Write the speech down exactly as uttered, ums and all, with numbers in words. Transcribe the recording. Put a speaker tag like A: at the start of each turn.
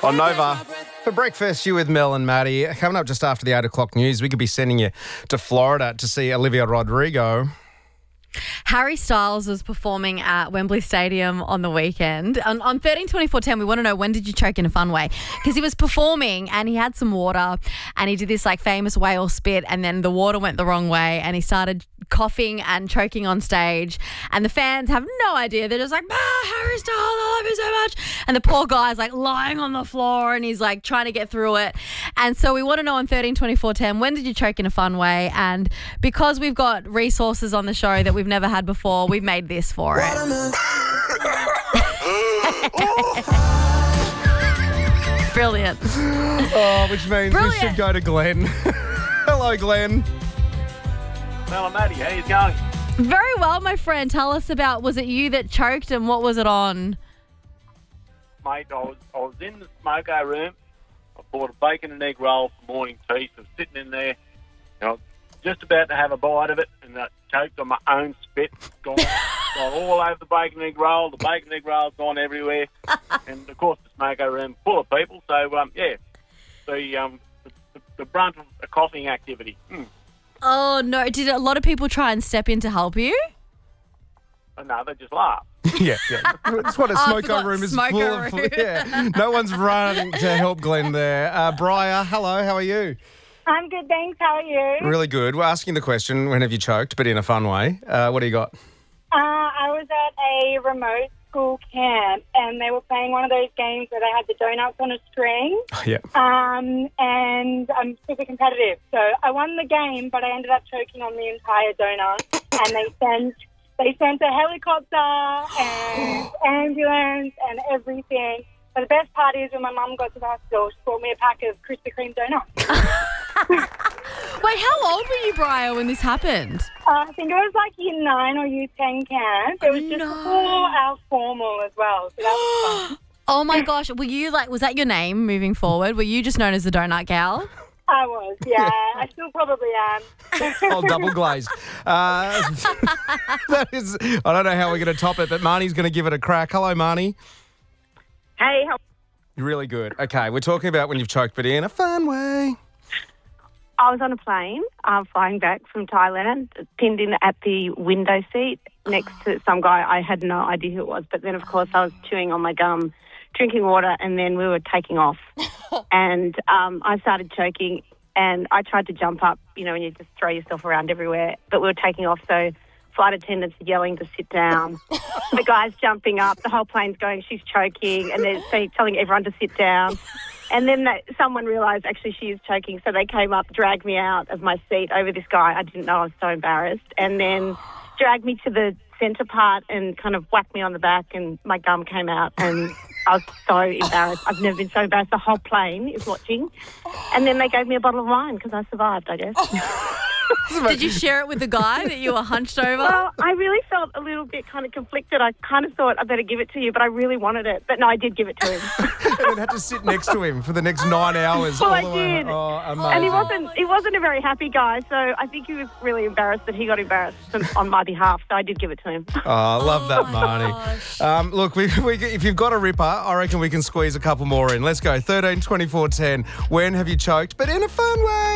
A: On Nova. For breakfast, you with Mel and Maddie. Coming up just after the eight o'clock news, we could be sending you to Florida to see Olivia Rodrigo.
B: Harry Styles was performing at Wembley Stadium on the weekend. On, on thirteen twenty-four ten, we want to know, when did you choke in a fun way? Because he was performing and he had some water and he did this like famous whale spit, and then the water went the wrong way and he started coughing and choking on stage, and the fans have no idea. They're just like, ah, Harry Styles, I love you so much. And the poor guy's like lying on the floor and he's like trying to get through it. And so we want to know on thirteen twenty-four ten, when did you choke in a fun way? And because we've got resources on the show that we've never had before, we've made this for it. Brilliant.
A: Oh, which means
B: Brilliant.
A: we should go to Glenn. Hello, Glenn.
C: Hello, Maddie. How you going?
B: Very well, my friend. Tell us about, was it you that choked and what was it on?
C: Mate, I was, I was in the smoker room. I bought a bacon and egg roll for morning tea, so I was sitting in there. And I was just about to have a bite of it, and I choked on my own spit. Gone, gone all over the bacon and egg roll. The bacon and egg roll's gone everywhere. And, of course, the smoker room full of people. So, um, yeah, the, um, the, the, the brunt of a coughing activity. Mm.
B: Oh, no. Did a lot of people try and step in to help you?
C: Oh, no, they just laugh.
A: yeah, yeah. That's what a
B: Oh, I
A: smoker
B: forgot,
A: room is
B: smoker
A: full of.
B: room.
A: Yeah. No one's running to help Glenn there. Uh, Briar, hello. How are you?
D: I'm good, thanks. How are you?
A: Really good. We're asking the question, when have you choked, but in a fun way. Uh, what do you got?
D: Uh, I was at a remote school camp and they were playing one of those games where they had the donuts on a string.
A: Oh, yeah.
D: Um, and I'm super competitive. So I won the game, but I ended up choking on the entire donut. And they sent they sent a helicopter and ambulance and everything. But the best part is when my mum got to the hospital, she brought me a pack of Krispy Kreme donuts.
B: Wait, how old were you, Briar, when this happened?
D: Uh, I think it was like year nine or year ten camp. It was just
B: No.
D: before our formal as well, so that was fun.
B: Oh, my gosh. Were you like, was that your name moving forward? Were you just known as the donut gal?
D: I was, yeah. I still probably am.
A: Oh, double glazed. Uh, that is, I don't know how we're going to top it, but Marnie's going to give it a crack. Hello, Marnie.
E: Hey, how-
A: You're really good. Okay, we're talking about when you've choked, but in a fun way.
E: I was on a plane uh, flying back from Thailand, pinned in at the window seat next to some guy. I had no idea who it was, but then, of course, I was chewing on my gum, drinking water, and then we were taking off. and um, I started choking, and I tried to jump up, you know, and you just throw yourself around everywhere. But we were taking off, so flight attendants yelling to sit down. The guy's jumping up. The whole plane's going, she's choking, and they're saying, telling everyone to sit down. And then they, someone realised, actually, she is choking, so they came up, dragged me out of my seat over this guy. I didn't know, I was so embarrassed. And then dragged me to the centre part and kind of whacked me on the back, and my gum came out, and I was so embarrassed. I've never been so embarrassed. The whole plane is watching. And then they gave me a bottle of wine because I survived, I guess.
B: Did you share it with the guy that you were hunched over?
E: Well, I really felt a little bit kind of conflicted. I kind of thought I better give it to you, but I really wanted it. But no, I did give it to him.
A: And then had to sit next to him for the next nine hours.
E: Well,
A: all
E: I
A: the way.
E: did.
A: Oh, amazing.
E: And he wasn't he wasn't a very happy guy, so I think he was really embarrassed that he got embarrassed on my behalf, so I did give it to him.
A: Oh, I love that,
B: my
A: Marnie.
B: gosh.
A: Um, look, we, we, if you've got a ripper, I reckon we can squeeze a couple more in. Let's go. thirteen twenty-four ten. When have you choked, but in a fun way?